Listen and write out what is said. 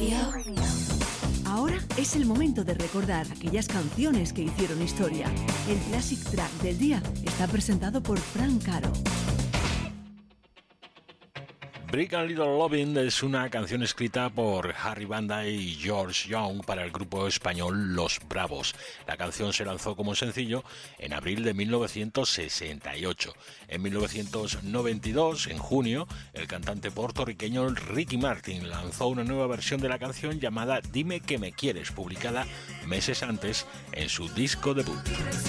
Ahora es el momento de recordar aquellas canciones que hicieron historia. El Classic Track del día está presentado por Frank Caro. Brick and Little Lovin' es una canción escrita por Harry Banda y George Young para el grupo español Los Bravos. La canción se lanzó como sencillo en abril de 1968. En 1992, en junio, el cantante puertorriqueño Ricky Martin lanzó una nueva versión de la canción llamada Dime que me quieres, publicada meses antes en su disco debut.